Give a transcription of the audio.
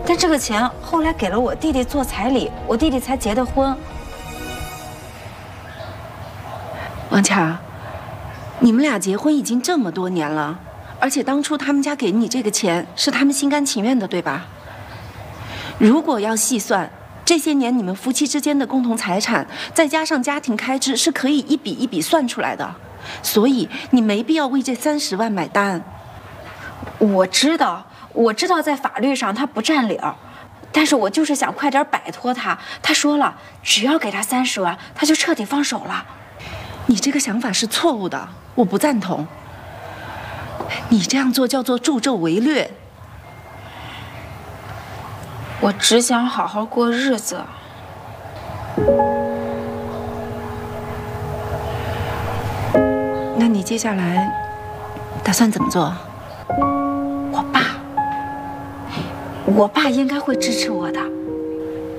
但这个钱后来给了我弟弟做彩礼，我弟弟才结的婚。 王强，你们俩结婚已经这么多年了，而且当初他们家给你这个钱是他们心甘情愿的，对吧？如果要细算，这些年你们夫妻之间的共同财产，再加上家庭开支，是可以一笔一笔算出来的。所以你没必要为这30万买单。 我知道在法律上他不占理儿，但是我就是想快点摆脱他。他说了，只要给他30万，他就彻底放手了。 你这个想法是错误的，我不赞同。你这样做叫做助纣为虐。 我只想好好过日子。 那你接下来打算怎么做？ 我爸应该会支持我的。